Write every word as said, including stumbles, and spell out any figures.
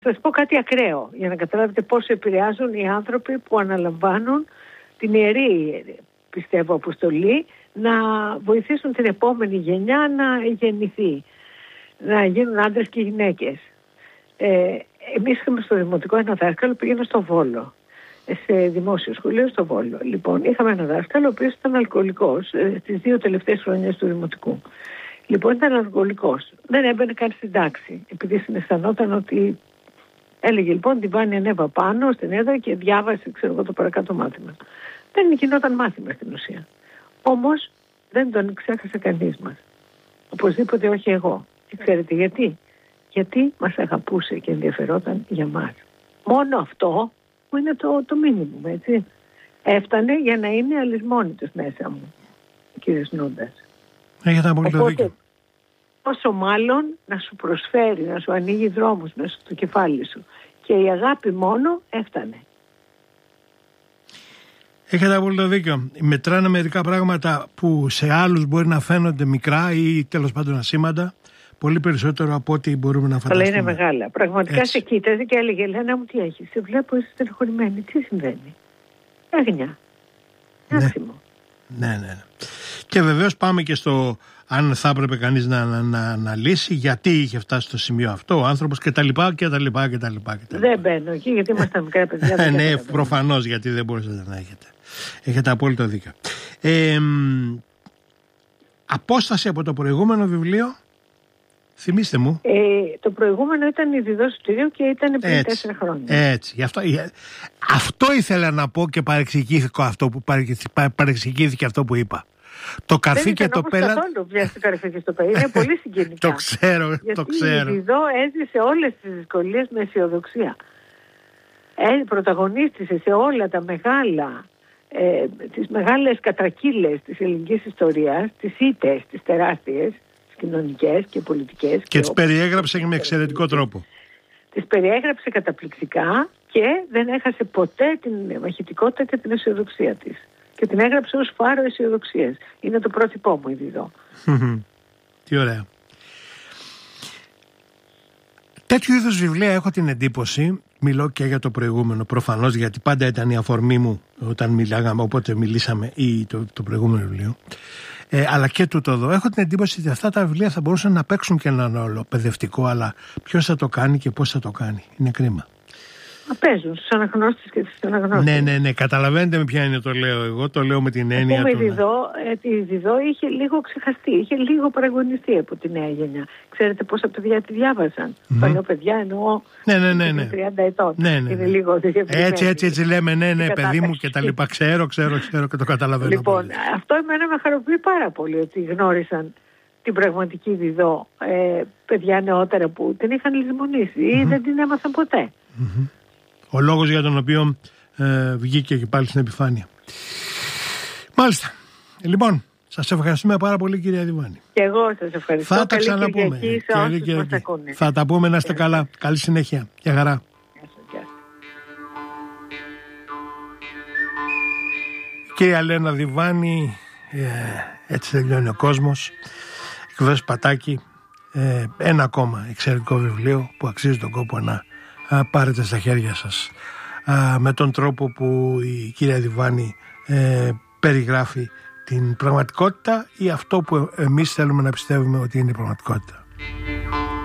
Θα σας πω κάτι ακραίο για να καταλάβετε πόσο επηρεάζουν οι άνθρωποι που αναλαμβάνουν την ιερή, πιστεύω, αποστολή να βοηθήσουν την επόμενη γενιά να γεννηθεί, να γίνουν άντρες και γυναίκες. Ε, εμείς είχαμε στο δημοτικό ένα δάσκαλο που πήγαινε στο Βόλο, σε δημόσιο σχολείο στο Βόλο. Λοιπόν, είχαμε ένα δάσκαλο ο οποίος ήταν αλκοολικός ε, στις δύο τελευταίες χρονιές του δημοτικού. Λοιπόν, ήταν αλκοολικός. Δεν έμπαινε καν στην τάξη, επειδή συναισθανόταν ότι έλεγε λοιπόν τη Βάνη ανέβα πάνω στην έδρα και διάβασε, ξέρω εγώ, το παρακάτω μάθημα. Δεν γινόταν μάθημα στην ουσία. Όμως δεν τον ξέχασε κανείς μας. Οπωσδήποτε όχι εγώ. Και ξέρετε γιατί? Γιατί μας αγαπούσε και ενδιαφερόταν για μας. Μόνο αυτό που είναι το, το μήνυμο, έτσι. Έφτανε για να είναι αλυσμόνητος μέσα μου, ο κύριος Νούντας. Έχετε απολύτως δίκιο. Όσο μάλλον να σου προσφέρει, να σου ανοίγει δρόμους μέσα στο κεφάλι σου. Και η αγάπη μόνο έφτανε. Έχετε απολύτως δίκιο. Μετράνε μερικά πράγματα που σε άλλους μπορεί να φαίνονται μικρά ή τέλος πάντων ασήμαντα, πολύ περισσότερο από ό,τι μπορούμε να φανταστούμε. Αλλά είναι μεγάλα. Πραγματικά έτσι. Σε κοίταζε και έλεγε: Ελένα μου, τι έχεις? Σε βλέπω, είσαι στενοχωρημένη. Τι συμβαίνει? Έγνια. Άσχημο. Ναι, ναι, ναι. Και βεβαίως πάμε και στο αν θα έπρεπε κανείς να, να, να αναλύσει γιατί είχε φτάσει στο σημείο αυτό ο άνθρωπος και τα λοιπά και τα λοιπά και τα λοιπά. Και τα λοιπά. Δεν μπαίνω εκεί γιατί ήμασταν μικρά παιδιά. Ναι, προφανώς, γιατί δεν μπορούσατε να έχετε. Έχετε απόλυτο δίκιο. Ε, απόσταση από το προηγούμενο βιβλίο, θυμίστε μου. Ε, το προηγούμενο ήταν η Διδός του Τυρίου και ήταν πριν τέσσερα χρόνια. Έτσι. Γι αυτό, αυτό ήθελα να πω και παρεξηγήθηκε αυτό που, παρεξηγήθηκε αυτό που είπα. Το καρφί και το πέλα. Δεν ήταν το καρφί και το πέλα. Είναι πολύ συγκινητικά. Το ξέρω, γιατί το ξέρω. Η Διδό έζησε όλες τις δυσκολίες με αισιοδοξία. Ε, πρωταγωνίστησε σε όλα τα μεγάλα, ε, τις μεγάλες κατρακύλες της ελληνικής ιστορίας, τις ήττες, τις τεράστιες, τις κοινωνικές και πολιτικές. Και, και τις περιέγραψε με εξαιρετικό τρόπο. Τις περιέγραψε καταπληκτικά και δεν έχασε ποτέ την μαχητικότητα και την αισιοδοξία της. Και την έγραψε ως φάρο αισιοδοξίας. Είναι το πρότυπό μου η Διδό. Τι ωραία. Τέτοιου είδους βιβλία έχω την εντύπωση, μιλώ και για το προηγούμενο προφανώς, γιατί πάντα ήταν η αφορμή μου όταν μιλάγαμε, όποτε μιλήσαμε ή το, το προηγούμενο βιβλίο, ε, αλλά και τούτο εδώ. Έχω την εντύπωση ότι αυτά τα βιβλία θα μπορούσαν να παίξουν και έναν ρόλο παιδευτικό, αλλά ποιος θα το κάνει και πώς θα το κάνει. Είναι κρίμα. Παίζουν στους αναγνώστες και στις αναγνώστες. Ναι, ναι, ναι. Καταλαβαίνετε με ποια είναι το λέω εγώ. Το λέω με την έννοια του. Η Διδό, η Διδό είχε λίγο ξεχαστεί, είχε λίγο παραγωνιστεί από τη νέα γενιά. Ξέρετε πόσα παιδιά τη διάβασαν. Mm-hmm. Παλαιό παιδιά εννοώ. Ναι, ναι, ναι, ναι. τριάντα ετών. Ναι, ναι. Είναι λίγο. Έτσι, έτσι, έτσι λέμε. Ναι, ναι, παιδί μου και τα λοιπά. Ξέρω, ξέρω, ξέρω και το καταλαβαίνω. Λοιπόν, πολύ. Αυτό εμένα με χαροποιεί πάρα πολύ ότι γνώρισαν την πραγματική Διδό ε, παιδιά νεότερα που την είχαν λησμονήσει ή mm-hmm. δεν την έμαθαν ποτέ. Mm-hmm. Ο λόγος για τον οποίο ε, βγήκε και πάλι στην επιφάνεια. Μάλιστα. Λοιπόν, σας ευχαριστούμε πάρα πολύ, κυρία Διβάνη. Και εγώ σας ευχαριστώ. Θα τα ξαναπούμε. Θα τα πούμε, να είστε καλά. Καλή συνέχεια. Γεια χαρά. Κυρία Λένα Διβάνη, ε, έτσι τελειώνει ο κόσμος. Εκδόσεις Πατάκη, ε, ένα ακόμα εξαιρετικό βιβλίο που αξίζει τον κόπο να πάρετε στα χέρια σας α, με τον τρόπο που η κυρία Διβάνη ε, περιγράφει την πραγματικότητα ή αυτό που εμείς θέλουμε να πιστεύουμε ότι είναι η πραγματικότητα.